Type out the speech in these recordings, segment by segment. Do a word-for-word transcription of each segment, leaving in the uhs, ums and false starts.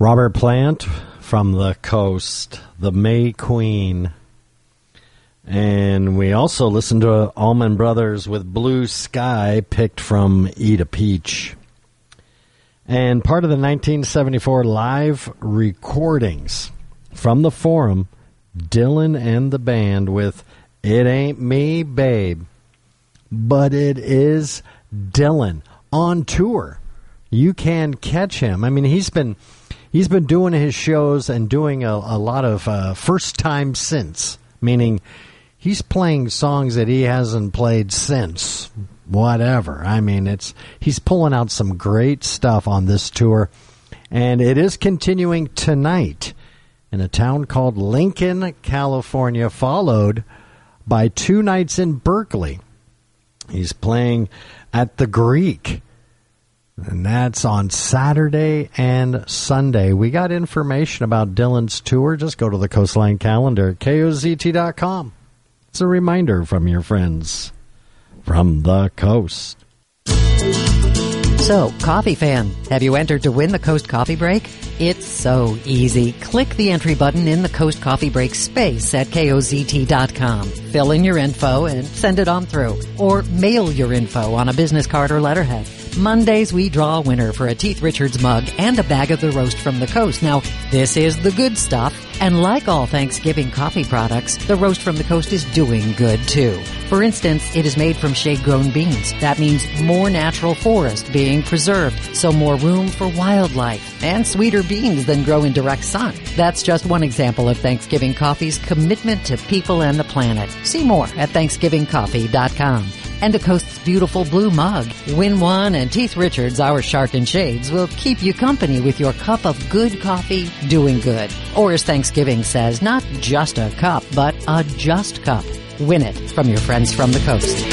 Robert Plant from the Coast, the May Queen. And we also listened to Allman Brothers with Blue Sky, picked from Eat a Peach. And part of the nineteen seventy-four live recordings from the Forum, Dylan and the band with It Ain't Me, Babe, but it is Dylan on tour. You can catch him. I mean, he's been he's been doing his shows and doing a, a lot of uh, first time since, meaning he's playing songs that he hasn't played since whatever. I mean, it's he's pulling out some great stuff on this tour, and it is continuing tonight in a town called Lincoln, California, followed by two nights in Berkeley. He's playing at the Greek, and that's on Saturday and Sunday. We got information about Dylan's tour. Just go to the Coastline calendar at K O Z T dot com. It's a reminder from your friends from the coast. So, coffee fan, have you entered to win the Coast Coffee Break? It's so easy. Click the entry button in the Coast Coffee Break space at K O Z T dot com. Fill in your info and send it on through. Or mail your info on a business card or letterhead. Mondays, we draw a winner for a Teeth Richards mug and a bag of the roast from the coast. Now, this is the good stuff. And like all Thanksgiving coffee products, the roast from the coast is doing good, too. For instance, it is made from shade-grown beans. That means more natural forest being preserved, so more room for wildlife, and sweeter beans than grow in direct sun. That's just one example of Thanksgiving Coffee's commitment to people and the planet. See more at Thanksgiving Coffee dot com. And the coast's beautiful blue mug. Win one, and Teeth Richards, our Shark and Shades, will keep you company with your cup of good coffee doing good. Or as Thanksgiving says, not just a cup, but a just cup. Win it from your friends from the coast.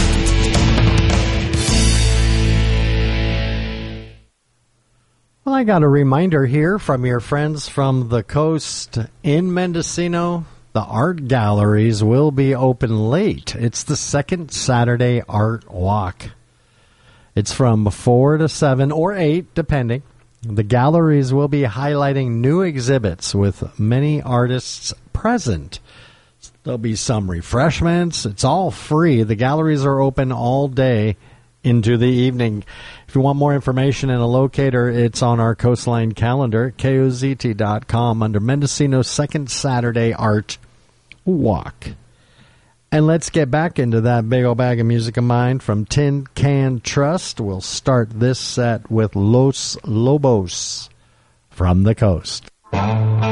Well, I got a reminder here from your friends from the coast in Mendocino. The art galleries will be open late. It's the second Saturday art walk. It's from four to seven or eight, depending. The galleries will be highlighting new exhibits with many artists present. There'll be some refreshments. It's all free. The galleries are open all day into the evening. If you want more information and a locator, it's on our Coastline calendar, K O Z T dot com, under Mendocino's second Saturday art walk. And let's get back into that big old bag of music of mine from Tin Can Trust. We'll start this set with Los Lobos from the coast.